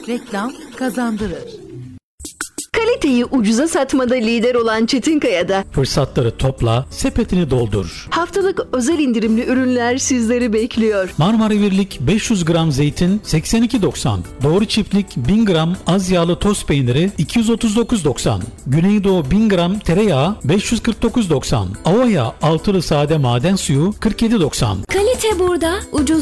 Reklam kazandırır. Kaliteyi ucuza satmada lider olan Çetinkaya'da Fırsatları topla, sepetini doldur. haftalık özel indirimli ürünler sizleri bekliyor. Marmara Virlik 500 gram zeytin 82.90. Doğru çiftlik 1000 gram az yağlı toz peyniri 239.90. Güneydoğu 1000 gram tereyağı 549.90. Avaya altılı sade maden suyu 47.90. Kalite burada, ucuz